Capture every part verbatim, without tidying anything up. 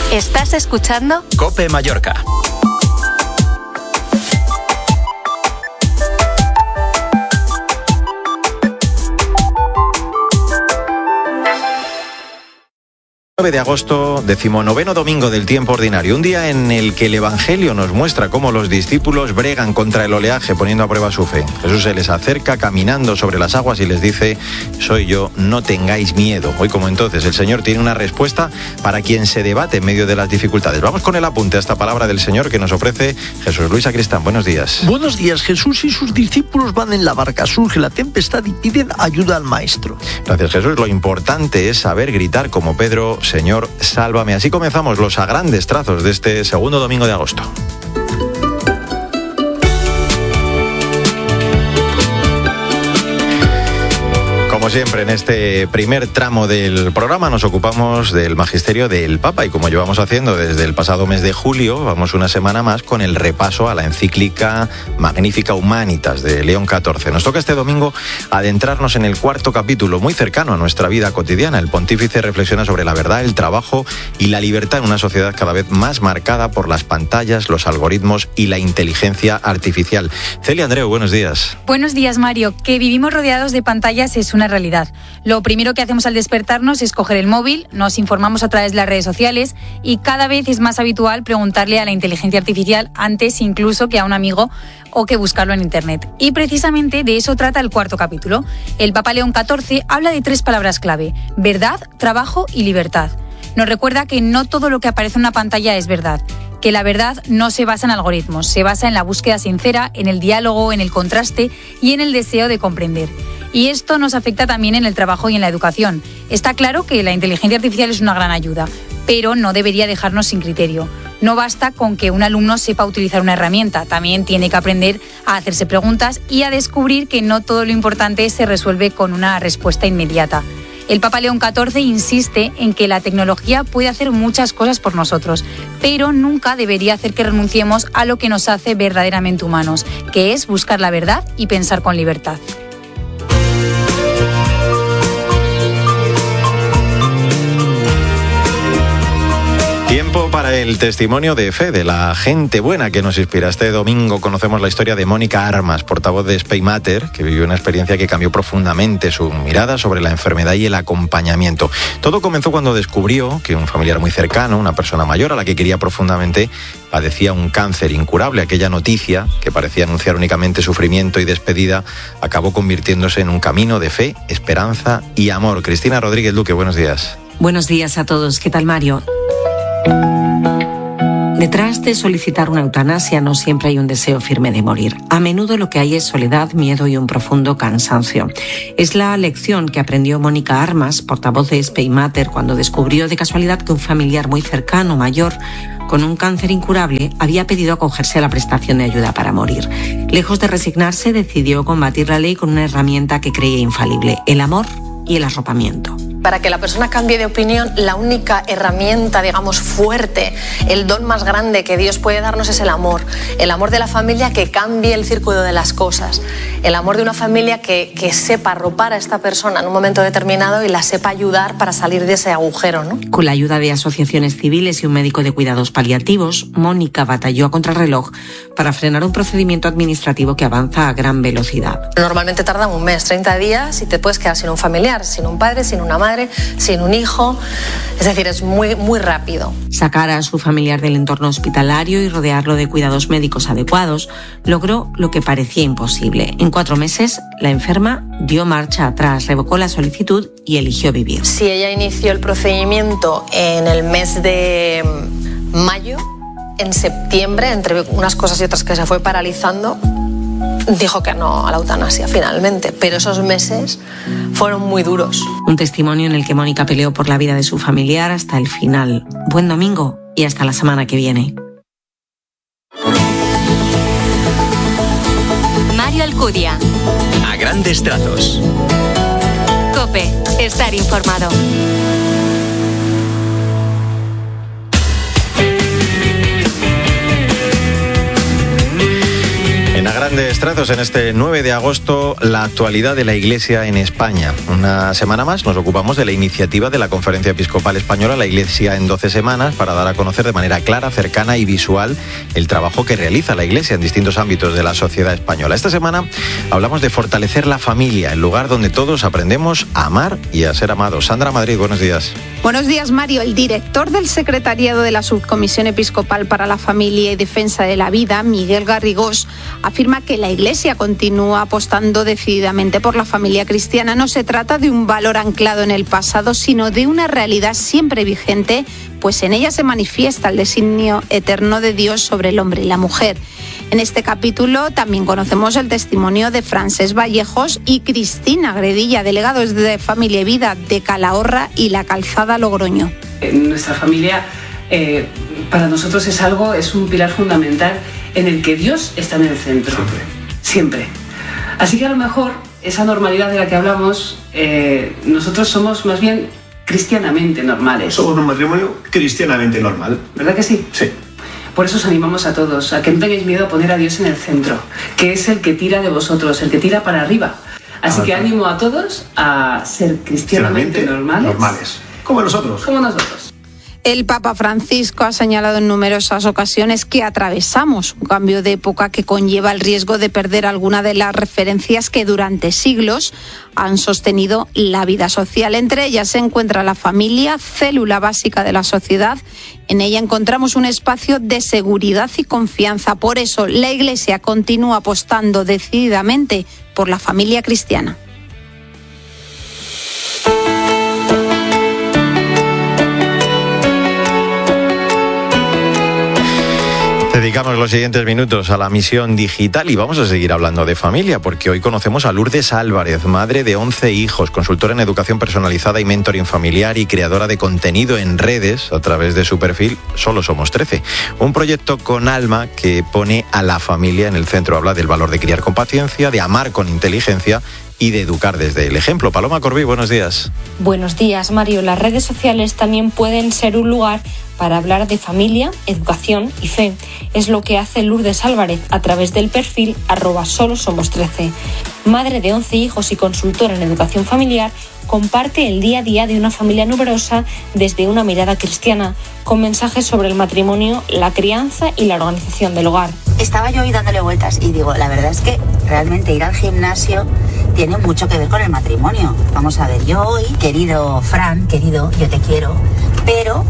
Estás escuchando COPE Mallorca. nueve de agosto, decimonoveno domingo del tiempo ordinario, un día en el que el Evangelio nos muestra cómo los discípulos bregan contra el oleaje poniendo a prueba su fe. Jesús se les acerca caminando sobre las aguas y les dice: soy yo, no tengáis miedo. Hoy, como entonces, el Señor tiene una respuesta para quien se debate en medio de las dificultades. Vamos con el apunte a esta palabra del Señor que nos ofrece Jesús Luis Sacristán. Buenos días. Buenos días. Jesús y sus discípulos van en la barca, surge la tempestad y piden ayuda al Maestro. Gracias, Jesús. Lo importante es saber gritar como Pedro: Señor, sálvame. Así comenzamos los a grandes trazos de este segundo domingo de agosto. Como siempre, en este primer tramo del programa nos ocupamos del magisterio del Papa y como llevamos haciendo desde el pasado mes de julio, vamos una semana más con el repaso a la encíclica Magnificat Humanitas de León catorce. Nos toca este domingo adentrarnos en el cuarto capítulo, muy cercano a nuestra vida cotidiana. El pontífice reflexiona sobre la verdad, el trabajo y la libertad en una sociedad cada vez más marcada por las pantallas, los algoritmos y la inteligencia artificial. Celia Andreu, buenos días. Buenos días, Mario. Que vivimos rodeados de pantallas es una realidad. Lo primero que hacemos al despertarnos es coger el móvil, nos informamos a través de las redes sociales y cada vez es más habitual preguntarle a la inteligencia artificial antes incluso que a un amigo o que buscarlo en internet. Y precisamente de eso trata el cuarto capítulo. El Papa León catorce habla de tres palabras clave: verdad, trabajo y libertad. Nos recuerda que no todo lo que aparece en una pantalla es verdad, que la verdad no se basa en algoritmos, se basa en la búsqueda sincera, en el diálogo, en el contraste y en el deseo de comprender. Y esto nos afecta también en el trabajo y en la educación. Está claro que la inteligencia artificial es una gran ayuda, pero no debería dejarnos sin criterio. No basta con que un alumno sepa utilizar una herramienta, también tiene que aprender a hacerse preguntas y a descubrir que no todo lo importante se resuelve con una respuesta inmediata. El Papa León catorce insiste en que la tecnología puede hacer muchas cosas por nosotros, pero nunca debería hacer que renunciemos a lo que nos hace verdaderamente humanos, que es buscar la verdad y pensar con libertad. Tiempo para el testimonio de fe de la gente buena que nos inspira. Este domingo conocemos la historia de Mónica Armas, portavoz de Spaymater, que vivió una experiencia que cambió profundamente su mirada sobre la enfermedad y el acompañamiento. Todo comenzó cuando descubrió que un familiar muy cercano, una persona mayor a la que quería profundamente, padecía un cáncer incurable. Aquella noticia, que parecía anunciar únicamente sufrimiento y despedida, acabó convirtiéndose en un camino de fe, esperanza y amor. Cristina Rodríguez Luque, buenos días. Buenos días a todos. ¿Qué tal, Mario? Detrás de solicitar una eutanasia no siempre hay un deseo firme de morir. A menudo lo que hay es soledad, miedo y un profundo cansancio. Es la lección que aprendió Mónica Armas, portavoz de Spaymater, cuando descubrió de casualidad que un familiar muy cercano, mayor, con un cáncer incurable, había pedido acogerse a la prestación de ayuda para morir. Lejos de resignarse, decidió combatir la ley con una herramienta que creía infalible: el amor y el arropamiento. Para que la persona cambie de opinión, la única herramienta, digamos, fuerte, el don más grande que Dios puede darnos es el amor. El amor de la familia que cambie el círculo de las cosas. El amor de una familia que, que sepa arropar a esta persona en un momento determinado y la sepa ayudar para salir de ese agujero, ¿no? Con la ayuda de asociaciones civiles y un médico de cuidados paliativos, Mónica batalló a contrarreloj para frenar un procedimiento administrativo que avanza a gran velocidad. Normalmente tardan un mes, treinta días, y te puedes quedar sin un familiar, sin un padre, sin una madre, sin un hijo. Es decir, es muy, muy rápido. Sacar a su familiar del entorno hospitalario y rodearlo de cuidados médicos adecuados logró lo que parecía imposible. En cuatro meses, la enferma dio marcha atrás, revocó la solicitud y eligió vivir. Si ella inició el procedimiento en el mes de mayo, en septiembre, entre unas cosas y otras que se fue paralizando, dijo que no a la eutanasia finalmente, pero esos meses fueron muy duros. Un testimonio en el que Mónica peleó por la vida de su familiar hasta el final. Buen domingo y hasta la semana que viene. Mario Alcudia. A grandes trazos. COPE. Estar informado. En A Grandes Estrazos, en este nueve de agosto, la actualidad de la Iglesia en España. Una semana más nos ocupamos de la iniciativa de la Conferencia Episcopal Española, la Iglesia en doce semanas, para dar a conocer de manera clara, cercana y visual el trabajo que realiza la Iglesia en distintos ámbitos de la sociedad española. Esta semana hablamos de fortalecer la familia, el lugar donde todos aprendemos a amar y a ser amados. Sandra Madrid, buenos días. Buenos días, Mario. El director del Secretariado de la Subcomisión Episcopal para la Familia y Defensa de la Vida, Miguel Garrigós, afirma que la Iglesia continúa apostando decididamente por la familia cristiana. No se trata de un valor anclado en el pasado, sino de una realidad siempre vigente, pues en ella se manifiesta el designio eterno de Dios sobre el hombre y la mujer. En este capítulo también conocemos el testimonio de Francesc Vallejos y Cristina Gredilla, delegados de Familia y Vida de Calahorra y La Calzada, Logroño. Nuestra familia eh, para nosotros es algo, es un pilar fundamental en el que Dios está en el centro. Siempre. Siempre. Así que a lo mejor esa normalidad de la que hablamos, eh, nosotros somos más bien cristianamente normales. Somos un matrimonio cristianamente normal. ¿Verdad que sí? Sí. Por eso os animamos a todos, a que no tengáis miedo a poner a Dios en el centro, que es el que tira de vosotros, el que tira para arriba. Así ah, que ánimo a todos a ser cristianamente normales. normales. Como nosotros. Como nosotros. El Papa Francisco ha señalado en numerosas ocasiones que atravesamos un cambio de época que conlleva el riesgo de perder alguna de las referencias que durante siglos han sostenido la vida social. Entre ellas se encuentra la familia, célula básica de la sociedad. En ella encontramos un espacio de seguridad y confianza. Por eso la Iglesia continúa apostando decididamente por la familia cristiana. Dedicamos los siguientes minutos a la misión digital y vamos a seguir hablando de familia, porque hoy conocemos a Lourdes Álvarez, madre de once hijos, consultora en educación personalizada y mentoring familiar y creadora de contenido en redes a través de su perfil Solo Somos trece. Un proyecto con alma que pone a la familia en el centro. Habla del valor de criar con paciencia, de amar con inteligencia y de educar desde el ejemplo. Paloma Corbí, buenos días. Buenos días, Mario. Las redes sociales también pueden ser un lugar para hablar de familia, educación y fe. Es lo que hace Lourdes Álvarez a través del perfil arroba solo somos trece. Madre de once hijos y consultora en educación familiar, comparte el día a día de una familia numerosa desde una mirada cristiana, con mensajes sobre el matrimonio, la crianza y la organización del hogar. Estaba yo ahí dándole vueltas y digo, la verdad es que realmente ir al gimnasio tiene mucho que ver con el matrimonio. Vamos a ver, yo hoy, querido Fran, querido, yo te quiero, pero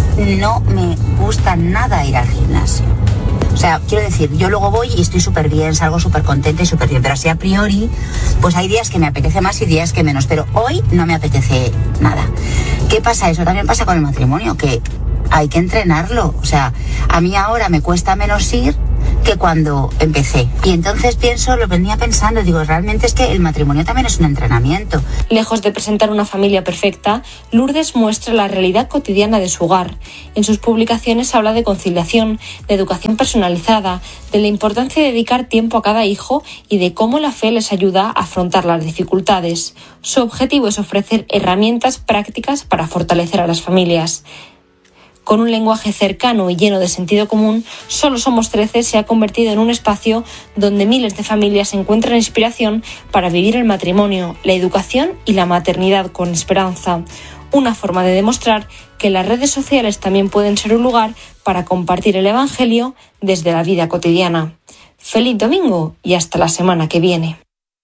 no me gusta nada ir al gimnasio. O sea, quiero decir, yo luego voy y estoy súper bien, salgo súper contenta y súper bien, pero así a priori, pues hay días que me apetece más y días que menos, pero hoy no me apetece nada. ¿Qué pasa? Eso también pasa con el matrimonio, que hay que entrenarlo. O sea, a mí ahora me cuesta menos ir que cuando empecé. Y entonces pienso, lo venía pensando, digo, realmente es que el matrimonio también es un entrenamiento. Lejos de presentar una familia perfecta, Lourdes muestra la realidad cotidiana de su hogar. En sus publicaciones habla de conciliación, de educación personalizada, de la importancia de dedicar tiempo a cada hijo y de cómo la fe les ayuda a afrontar las dificultades. Su objetivo es ofrecer herramientas prácticas para fortalecer a las familias. Con un lenguaje cercano y lleno de sentido común, Solo Somos trece se ha convertido en un espacio donde miles de familias encuentran inspiración para vivir el matrimonio, la educación y la maternidad con esperanza. Una forma de demostrar que las redes sociales también pueden ser un lugar para compartir el Evangelio desde la vida cotidiana. Feliz domingo y hasta la semana que viene.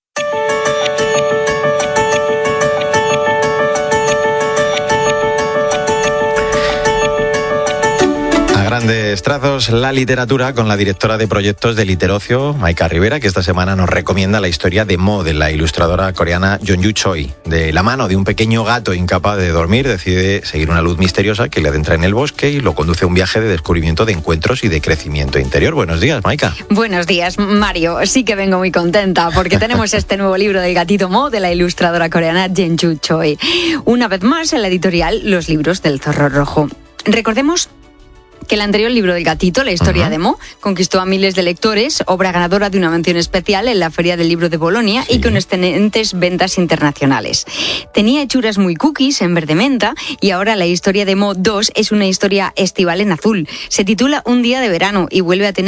Grandes trazos, la literatura, con la directora de proyectos de Literocio, Maika Rivera, que esta semana nos recomienda la historia de Mo, de la ilustradora coreana Jeonju Choi. De la mano de un pequeño gato incapaz de dormir, decide seguir una luz misteriosa que le adentra en el bosque y lo conduce a un viaje de descubrimiento de encuentros y de crecimiento interior. Buenos días, Maika. Buenos días, Mario. Sí que vengo muy contenta porque tenemos este nuevo libro del gatito Mo, de la ilustradora coreana Jeonju Choi. Una vez más, en la editorial Los Libros del Zorro Rojo. Recordemos que el anterior libro del gatito, La historia uh-huh. de Mo, conquistó a miles de lectores, obra ganadora de una mención especial en la Feria del Libro de Bolonia sí. y con excelentes ventas internacionales. Tenía hechuras muy cookies en verde menta y ahora La historia de Mo dos es una historia estival en azul. Se titula Un día de verano y vuelve a tener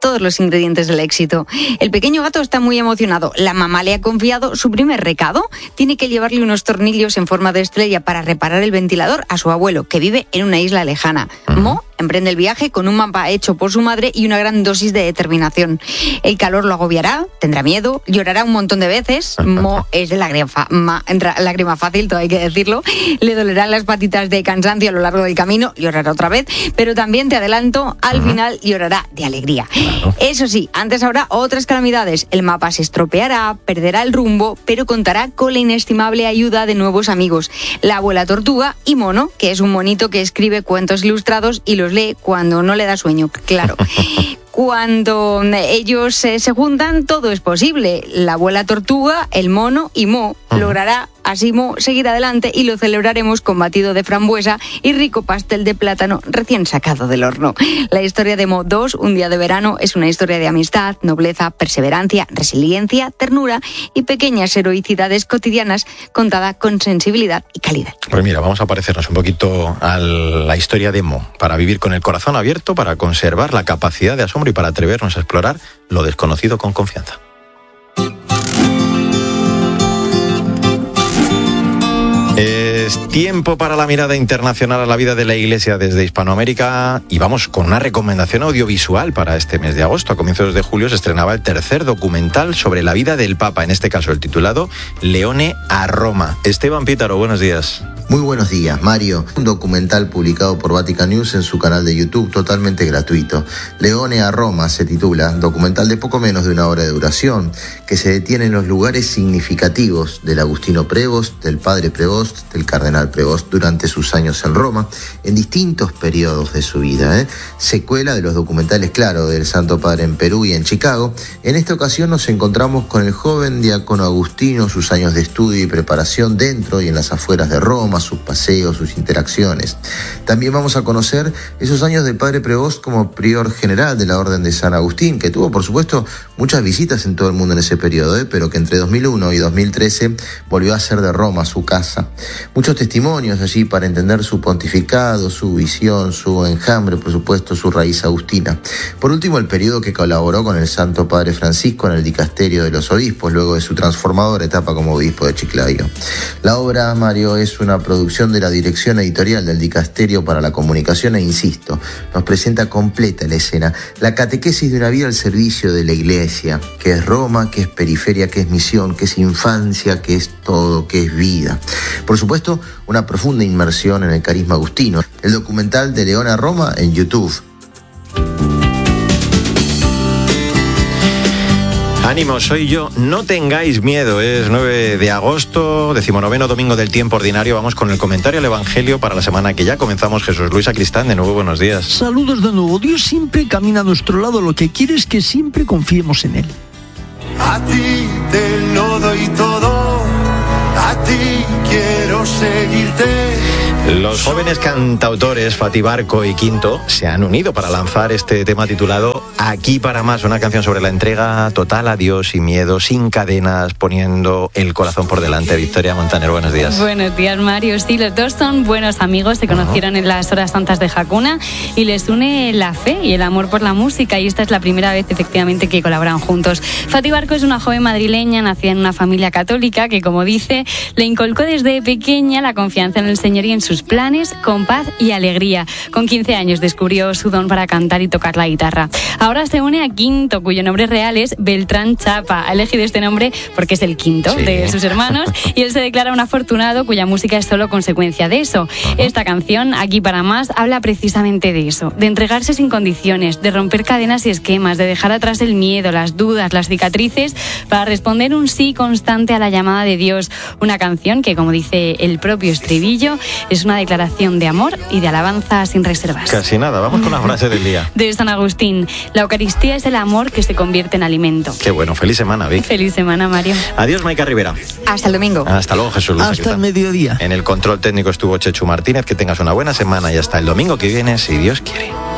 todos los ingredientes del éxito. El pequeño gato está muy emocionado. La mamá le ha confiado su primer recado. Tiene que llevarle unos tornillos en forma de estrella para reparar el ventilador a su abuelo, que vive en una isla lejana. Mo emprende el viaje con un mapa hecho por su madre y una gran dosis de determinación. El calor lo agobiará, tendrá miedo, llorará un montón de veces. Mo es de lágrima, fa- ma- lágrima fácil, todo hay que decirlo. Le dolerán las patitas de cansancio a lo largo del camino, llorará otra vez, pero también te adelanto, al uh-huh. final llorará de alegría. Claro. Eso sí, antes habrá otras calamidades. El mapa se estropeará, perderá el rumbo, pero contará con la inestimable ayuda de nuevos amigos. La abuela tortuga y Mono, que es un monito que escribe cuentos ilustrados y los lee cuando no le da sueño, claro. Cuando ellos eh, se juntan, todo es posible. La abuela tortuga, el mono y Mo uh-huh. logrará así Mo seguir adelante y lo celebraremos con batido de frambuesa y rico pastel de plátano recién sacado del horno. La historia de Mo dos, Un día de verano, es una historia de amistad, nobleza, perseverancia, resiliencia, ternura y pequeñas heroicidades cotidianas contada con sensibilidad y calidad. Pues mira, vamos a parecernos un poquito a la historia de Mo, para vivir con el corazón abierto, para conservar la capacidad de asombro y para atrevernos a explorar lo desconocido con confianza. Es tiempo para la mirada internacional a la vida de la Iglesia desde Hispanoamérica y vamos con una recomendación audiovisual para este mes de agosto. A comienzos de julio se estrenaba el tercer documental sobre la vida del Papa, en este caso el titulado Leone a Roma. Esteban Pítaro, buenos días. Muy buenos días, Mario. Un documental publicado por Vatican News en su canal de YouTube, totalmente gratuito. Leone a Roma se titula, documental de poco menos de una hora de duración, que se detiene en los lugares significativos del Agustino Prevost, del padre Prevost, del cardenal Prevost durante sus años en Roma, en distintos periodos de su vida. ¿eh? Secuela de los documentales, claro, del Santo Padre en Perú y en Chicago. En esta ocasión nos encontramos con el joven diácono Agustino, sus años de estudio y preparación dentro y en las afueras de Roma, sus paseos, sus interacciones. También vamos a conocer esos años del padre Prevost como prior general de la Orden de San Agustín, que tuvo, por supuesto, muchas visitas en todo el mundo en ese periodo, ¿eh? pero que entre dos mil uno y dos mil trece volvió a ser de Roma su casa. Muchos testimonios allí para entender su pontificado, su visión, su enjambre, por supuesto, su raíz agustina. Por último, el periodo que colaboró con el Santo Padre Francisco en el dicasterio de los obispos, luego de su transformadora etapa como obispo de Chiclayo. La obra, Mario, es una producción de la Dirección Editorial del Dicasterio para la Comunicación e, insisto, nos presenta completa la escena, la catequesis de una vida al servicio de la Iglesia, que es Roma, que es periferia, que es misión, que es infancia, que es todo, que es vida. Por supuesto, una profunda inmersión en el carisma agustino. El documental de Leone a Roma en YouTube. Ánimo, soy yo, no tengáis miedo, es nueve de agosto, decimonoveno domingo del tiempo ordinario. Vamos con el comentario al Evangelio para la semana que ya comenzamos. Jesús Luis Sacristán, de nuevo buenos días. Saludos de nuevo. Dios siempre camina a nuestro lado, lo que quiere es que siempre confiemos en Él. A ti te lo doy todo, a ti quiero seguirte. Los jóvenes cantautores Fatih Barco y Quinto se han unido para lanzar este tema titulado Aquí para más, una canción sobre la entrega total a Dios, sin miedo, sin cadenas, poniendo el corazón por delante. Victoria Montaner, buenos días. Buenos días, Mario. Sí, los dos son buenos amigos, se conocieron uh-huh. en las horas santas de Jacuna y les une la fe y el amor por la música, y esta es la primera vez efectivamente que colaboran juntos. Fatih Barco es una joven madrileña nacida en una familia católica que, como dice, le inculcó desde pequeña la confianza en el Señor y en sus planes con paz y alegría. Con quince años descubrió su don para cantar y tocar la guitarra. Ahora se une a Quinto, cuyo nombre real es Beltrán Chapa. Ha elegido este nombre porque es el quinto sí. de sus hermanos y él se declara un afortunado cuya música es solo consecuencia de eso. Uh-huh. Esta canción, Aquí para más, habla precisamente de eso, de entregarse sin condiciones, de romper cadenas y esquemas, de dejar atrás el miedo, las dudas, las cicatrices, para responder un sí constante a la llamada de Dios. Una canción que, como dice el propio estribillo, es una declaración de amor y de alabanza sin reservas. Casi nada, vamos con la frase del día. De San Agustín: la Eucaristía es el amor que se convierte en alimento. Qué bueno, feliz semana, Vic. Feliz semana, Mario. Adiós, Maika Rivera. Hasta el domingo. Hasta luego, Jesús Luis. Hasta el mediodía. En el control técnico estuvo Chechu Martínez. Que tengas una buena semana y hasta el domingo que viene, si Dios quiere.